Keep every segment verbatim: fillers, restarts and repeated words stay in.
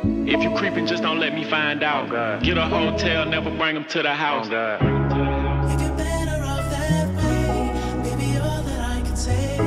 If you creeping, just don't let me find out. Oh, get a hotel, never bring them to the house. Oh, if you're better off that way, maybe all that I can say.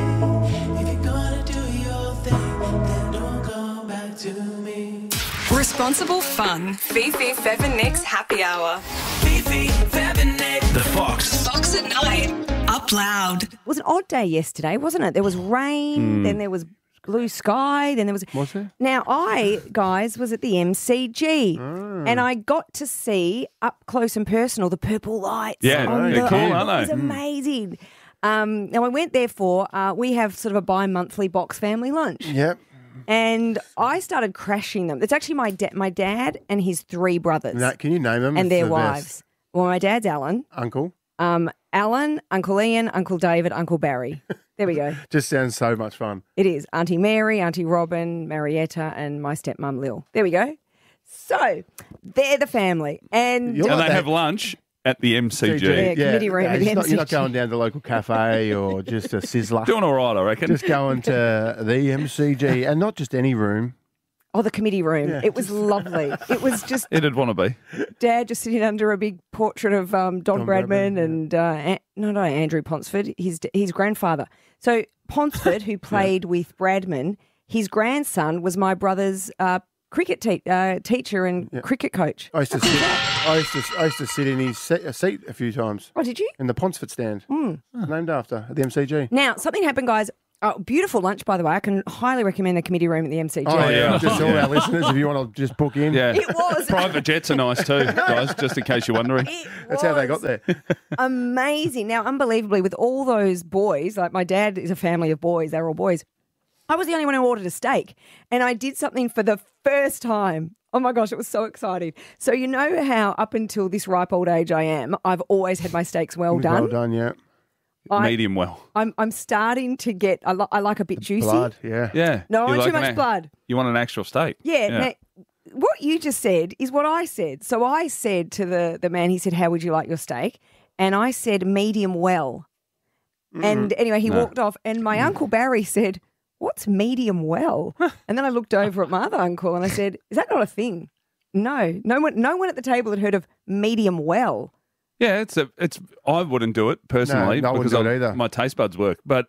If you're gonna do your thing, then don't come back to me. Responsible fun. Fifi, Fev and Nick's happy hour. Fifi, Fev and Nick. The Fox. Fox at night. Up loud. It was an odd day yesterday, wasn't it? There was rain, then there was blue sky, then there was... Was there? Now, I, guys, was at the M C G and I got to see up close and personal the purple lights. Yeah, on they're the- cool, aren't they? It's amazing. Um, now, I went there for, uh, we have sort of a bi-monthly box family lunch. Yep. And I started crashing them. It's actually my, da- my dad and his three brothers Now, can you name them? and It's their the wives. best. Well, my dad's Alan. Uncle. Um, Alan, Uncle Ian, Uncle David, Uncle Barry. There we go. Just sounds so much fun. It is. Auntie Mary, Auntie Robin, Marietta, and my stepmum Lil. There we go. So, they're the family. And You're And like they that- have lunch at the M C G. Yeah, committee room yeah, at the it's not- You're not M C G. going down to the local cafe or just a sizzler. Doing all right, I reckon. Just going to the M C G, and not just any room. oh, the committee room. Yeah. It was lovely. It was just It'd want to be. Dad just sitting under a big portrait of um, Don, Don Bradman, Bradman, yeah. and uh, An- no, no, Andrew Ponsford, his his grandfather. So Ponsford, who played with Bradman, his grandson was my brother's uh, cricket te- uh, teacher and cricket coach. I used to sit. I used to. I used to sit in his se- a seat a few times Oh, did you? in the Ponsford stand, Hmm. named after at the M C G. Now, something happened, guys. Oh, beautiful lunch, by the way. I can highly recommend the committee room at the M C G. Oh yeah. yeah, just all our listeners, if you want to just book in. Yeah. It was. Private jets are nice too, guys, just in case you're wondering. It That's how they was got there. amazing. Now, unbelievably, with all those boys, like my dad is a family of boys, they're all boys. I was the only one who ordered a steak, and I did something for the first time. Oh my gosh, it was so exciting. So you know how up until this ripe old age I am, I've always had my steaks well done. Well done, yeah. I- Medium well. I'm I'm starting to get. I, li- I like a bit juicy. Blood, yeah. Yeah. No, I You want too an much ac- blood. You want an actual steak. Yeah. Now, what you just said is what I said. So I said to the the man, he said, "How would you like your steak?" And I said, "Medium well." And anyway, he No. walked off, and my uncle Barry said, "What's medium well?" And then I looked over at my other uncle, and I said, "Is that not a thing?" No, no one, no one at the table had heard of medium well. Yeah, it's a, it's. I wouldn't do it personally No, I wouldn't because do it I- either. my taste buds work. But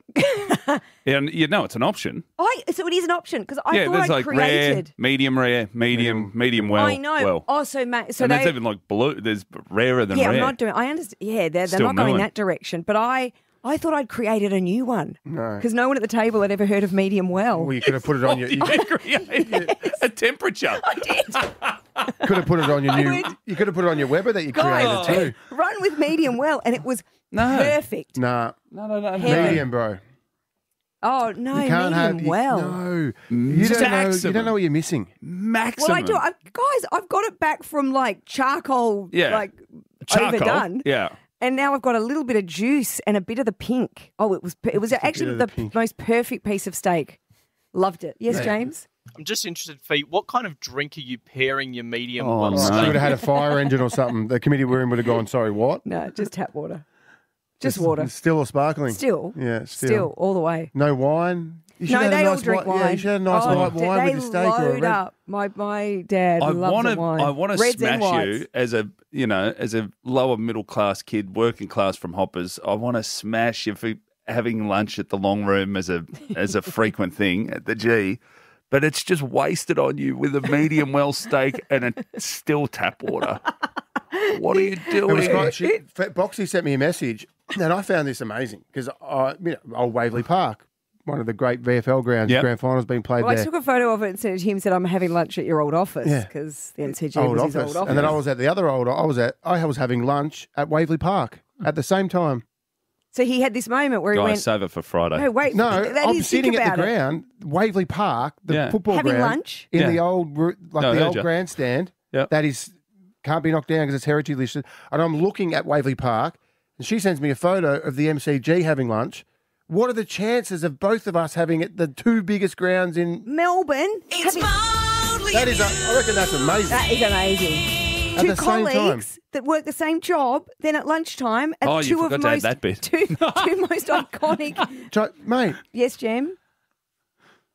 and you know, it's an option. I so it is an option because I yeah, thought there's I like created. rare, medium rare, medium, medium well. I know. Well. Oh, so ma- so and they, there's even like blue. There's rarer than yeah, rare. I'm not doing. I understand. Yeah, they're, they're Still not going mooing. that direction. But I, I thought I'd created a new one No. because no one at the table had ever heard of medium well. Well, you could have put it on your. You You created a temperature. I did. could have put it on your I new. went- You could have put it on your Weber that you Guys, created too. run with medium well, and it was No. perfect. Nah, No, no, no. Heaven. medium, bro. Oh no, You can't medium have. you- well. No, you Just don't know. You maximum. don't know what you're missing. Maximum. Well, I do. I, guys, I've got it back from like charcoal, Yeah. like Charcoal. overdone. Yeah. And now I've got a little bit of juice and a bit of the pink. Oh, it was it was actually of the, the pink. most perfect piece of steak. Loved it. Yes, James? I'm just interested, Fee, what kind of drink are you pairing your medium Oh, well no. You steak? would have had a fire engine or something. The committee room would have gone. Sorry, what? No, just tap water. Just water. Still or sparkling? Still. Yeah, still. Still, all the way. No wine. You should No, have they a nice all drink wi- wine. Yeah, you should have a nice Oh, white they- wine they with your steak or a load red. up. My my dad I loves want a to. wine. I want to Reds and smash whites. you as a you know as a lower middle class kid, working class from Hoppers. I want to smash you for having lunch at the long room as a as a frequent thing at the G. But it's just wasted on you with a medium well steak and a still tap water. What are you It was doing? quite. She, F- Boxy sent me a message, and I found this amazing because I, you know, old Waverley Park, one of the great V F L grounds. Yep. Grand finals been played Well, I there. took a photo of it and sent it to him and said, I'm having lunch at your old office Yeah. because the M C G Old was office. his old office. And then I was at the other old. I was at. I was having lunch at Waverley Park at the same time. So he had this moment where he Guys, went, save it for Friday. no, wait, No, that I'm is, sitting think at the about it. ground, Waverley Park, the Yeah. football Having ground, lunch? in Yeah. the old, ru- like No, I the heard old ya. grandstand. Yeah. That is can't be knocked down because it's heritage listed. And I'm looking at Waverley Park, and she sends me a photo of the M C G having lunch. What are the chances of both of us having it, the two biggest grounds in? Melbourne. It's having- mildly That is, a, I reckon that's amazing. That is amazing. At Two the same time. colleagues that work the same job, then at lunchtime at Oh, you two of forgot to add most that bit. two, two most iconic. Try- mate, Yes, Jam.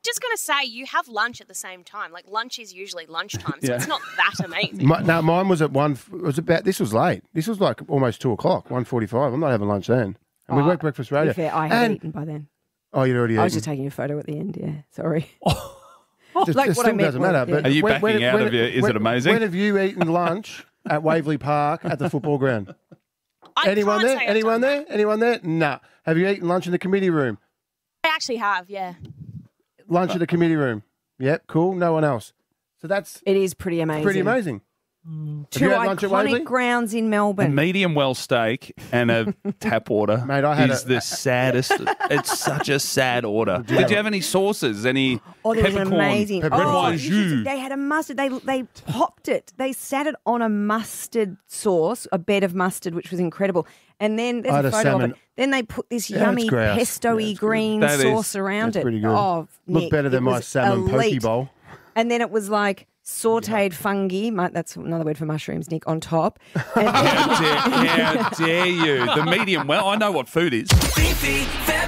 just going to say you have lunch at the same time. Like lunch is usually lunchtime, so Yeah. it's not that amazing. My, no, mine was at one. It was about. This was late. This was like almost two o'clock. One forty-five. I'm not having lunch then. And we Oh, worked breakfast To be radio. fair, I had and, eaten by then. Oh, you'd already I was eaten. just taking a photo at the end. Yeah, sorry. Just, like it what I still meant doesn't was- matter. yeah. But Are you when- backing when- out when- of it? Is when- it amazing? When have you eaten lunch at Waverley Park at the football ground? I Anyone can't there? say I've Anyone done there? Anyone there? Nah. Have you eaten lunch in the committee room? that. I actually have, yeah. Lunch in the committee room. Yep, cool. No one else. So that's It is pretty amazing. pretty amazing. Two you had lunch at Waverley? iconic grounds in A Melbourne. medium well steak and a tap water Mate, I had is a- the saddest. It's such a sad order. you Did have you a- have any sauces? Any Oh, there was an peppercorn? amazing. peppercorn. Oh, Red you should jus. see- they had a mustard. They they popped it. They sat it on a mustard sauce, a bed of mustard, which was incredible. And then there's I had a a photo salmon. of it. Then they put this Yeah, yummy it's grouse. pesto-y Yeah, it's good. green That is- sauce around That's it. pretty good. Oh, Look Nick, better than it my was salmon poke elite. bowl. And then it was like sautéed fungi. mu- That's another word for mushrooms, Nick, on top. And How dare, how dare you? The medium well. I know what food is. Fifi, Fev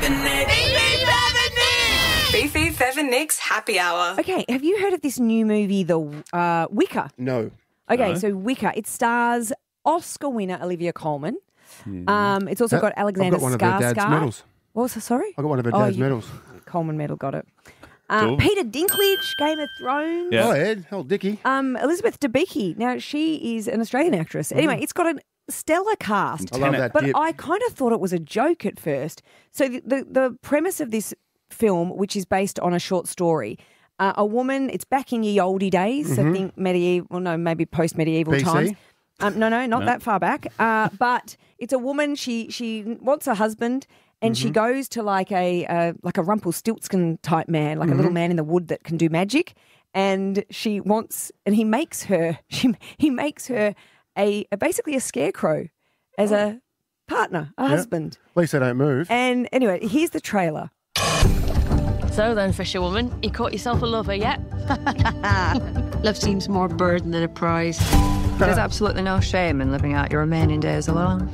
and Nick's Happy Hour. okay, have you heard of this new movie, The uh, Wicker? No. Okay, No. so Wicker. It stars Oscar winner Olivia Colman. Um, it's also That- got Alexander I've got one of her dad's Skarsgård. medals. What was that? Sorry? I got one of her Oh, dad's you- medals. Coleman medal, got it. Uh, Cool. Peter Dinklage, Game of Thrones. Yeah. Oh, Ed. Hell, Dickie. Um, Elizabeth Debicki. Now, she is an Australian actress. Anyway, it's got a stellar cast. I love Tenet. that But dip. I kind of thought it was a joke at first. So the, the, the premise of this film, which is based on a short story, uh, a woman, it's back in ye olde days, I think medieval, well, no, maybe post-medieval B C? times. Um, no, no, not No. that far back. Uh, but it's a woman, she she wants a husband and she goes to like a uh, like a Rumpelstiltskin type man, like a little man in the wood that can do magic. And she wants, and he makes her, she, he makes her a, a basically a scarecrow as a partner, a husband. At least they don't move. And anyway, here's the trailer. So then, fisherwoman, you caught yourself a lover yet? Love seems more a burden than a prize. There's absolutely no shame in living out your remaining days alone.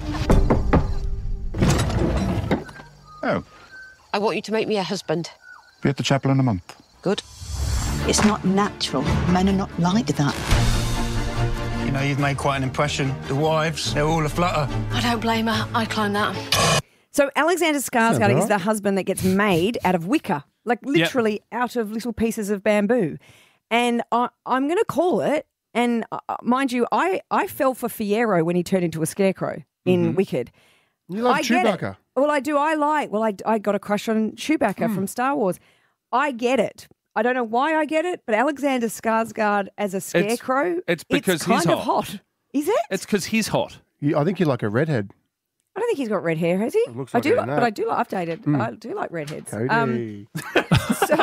Oh, I want you to make me a husband. be at the chapel in a month. Good. It's not natural. Men are not like that. You know, you've made quite an impression. The wives, they're all aflutter. I don't blame her. I'd climb that. So Alexander Skarsgård Sounds is right. the husband that gets made out of wicker, like literally out of little pieces of bamboo. And I, I'm going to call it, and uh, mind you, I, I fell for Fiyero when he turned into a scarecrow in Wicked. You love I get it. Chewbacca. Well, I do. I like. Well, I, I got a crush on Chewbacca from Star Wars. I get it. I don't know why I get it, but Alexander Skarsgård as a scarecrow, it's because kind he's of hot. hot. Is it? It's because he's hot. You, I think you're like a redhead. I don't think he's got red hair, has he? looks I like do, it like, in but that. I do like updated. I do like redheads. Cody. Um, so,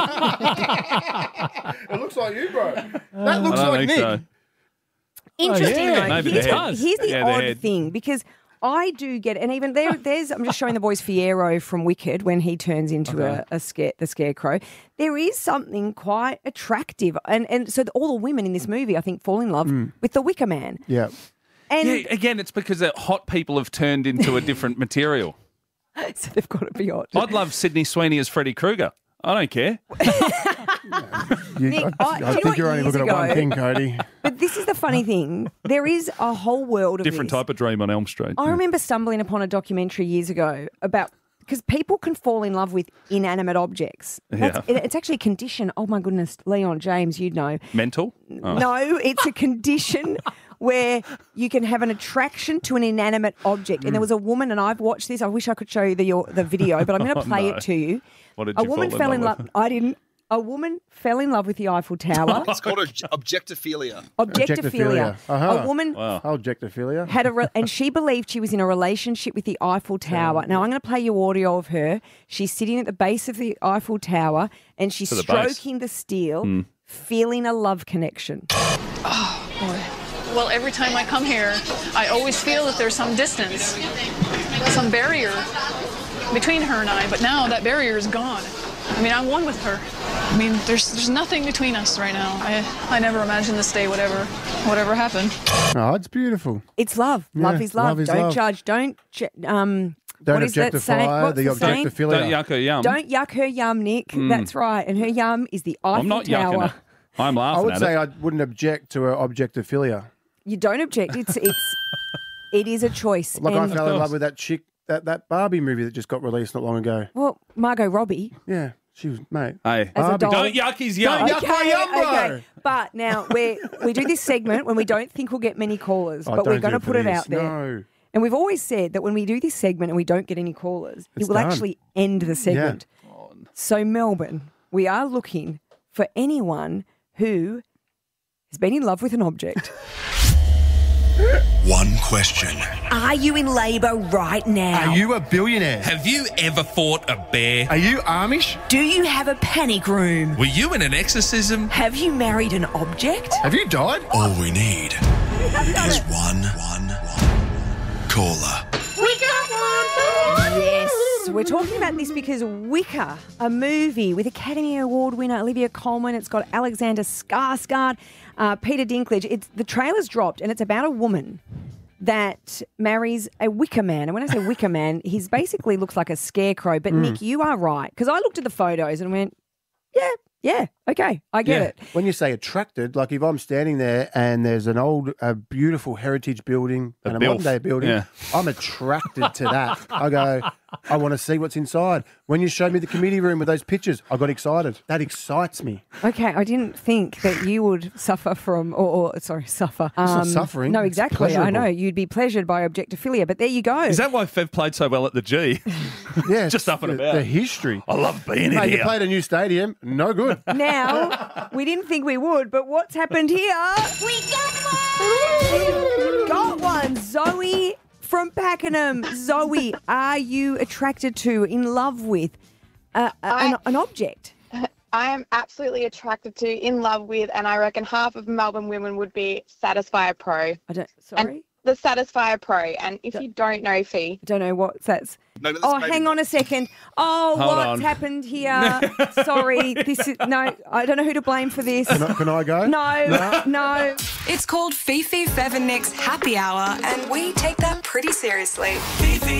it looks like you, bro. That I looks don't like think Nick. so. interesting. yeah, though. maybe here's, the the, head. here's the Yeah, the odd head. thing because I do get, and even there, there's. I'm just showing the boys Fiyero from Wicked when he turns into Okay. a, a scare, the scarecrow. There is something quite attractive, and and so all the women in this movie, I think, fall in love with the Wicker Man. Yeah. And Yeah, again, it's because that hot people have turned into a different material. so they've got to be hot. I'd love Sydney Sweeney as Freddy Krueger. I don't care. You, Nick, I, I- I do you know think what you're only years looking at one ago- thing, Cody. But this is the funny thing. There is a whole world of Different this. type of dream on Elm Street. I remember stumbling upon a documentary years ago about because people can fall in love with inanimate objects. That's, Yeah. it- It's actually a condition. Oh my goodness, Leon James, you'd know. Mental? Oh. No, it's a condition where you can have an attraction to an inanimate object. And there was a woman, and I've watched this. I wish I could show you the your, the video, but I'm going to Oh, play no. it to you. What did a you woman fall in fell in love love. with? I didn't. A woman fell in love with the Eiffel Tower. It's called ob- objectophilia. Objectophilia. Uh-huh. A woman Wow. Objectophilia. had a re- and she believed she was in a relationship with the Eiffel Tower. Now I'm going to play you audio of her. She's sitting at the base of the Eiffel Tower and she's To the base. stroking the steel, Hmm. feeling a love connection. Oh, boy. Well, every time I come here, I always feel that there's some distance, some barrier between her and I, but now that barrier is gone. I mean, I'm one with her. I mean, there's there's nothing between us right now. I I never imagined this day would ever, whatever happened. Oh, it's beautiful. It's love. Yeah, love is love. love is Don't love. judge. Don't ju- um Don't What is that objectify saying? What's the the saying? objectophilia. Don't yuck her yum. Don't yuck her yum, Nick. Mm. That's right. And her yum is the Eiffel I'm not Tower. yucking it. I'm laughing I would at say it. I wouldn't object to her objectophilia. You don't object. It's it's it is a choice. Like And- I fell in love with that chick, that, that Barbie movie that just got released not long ago. Well, Margot Robbie. Yeah, she was, mate. Hey, As a Barbie. doll. don't yuck his yum. Don't yuck my yum, bro. okay. But now we we do this segment when we don't think we'll get many callers, Oh, but we're don't going to do it for put it this. out there. No. And we've always said that when we do this segment and we don't get any callers, It's it will done. actually end the segment. So Melbourne, we are looking for anyone who has been in love with an object. One question. Are you in labour right now? Are you a billionaire? Have you ever fought a bear? Are you Amish? Do you have a panic room? Were you in an exorcism? Have you married an object? Have you died? All we need is one, one, one caller. Yes, we're talking about this because Wicker, a movie with Academy Award winner Olivia Colman, it's got Alexander Skarsgård, uh, Peter Dinklage. It's the trailer's dropped, and it's about a woman that marries a Wicker man. And when I say Wicker man, he's basically looks like a scarecrow. But Mm. Nick, you are right, because I looked at the photos and went, yeah, yeah, okay, I get Yeah. it. When you say attracted, like if I'm standing there and there's an old, a beautiful heritage building A and a bilf. modern day building, Yeah. I'm attracted to that. I go, I want to see what's inside. When you showed me the committee room with those pictures, I got excited. That excites me. Okay, I didn't think that you would suffer from, or, or sorry, suffer. It's not suffering, No, it's exactly. I pleasurable. know you'd be pleasured by objectophilia, but there you go. Is that why Fev played so well at the G? Yeah, Just up and the, about. the history. I love being in Mate, you here. played a new stadium, no good. Now, we didn't think we would, but what's happened here? We got one! Got one! Zoe from Pakenham. Zoe, are you attracted to, in love with, uh, a- an, an object? I am absolutely attracted to, in love with, and I reckon half of Melbourne women would be Satisfyer Pro. I don't, sorry? And the Satisfyer Pro. And if you don't know, Fee. I don't know what that's. No, that's oh, maybe hang on a second. Oh, Hold what's on. happened here? Sorry, this is no. I don't know who to blame for this. Can I, can I go? No, No. no. It's called Fifi, Fev and Nick's Happy Hour, and we take that pretty seriously.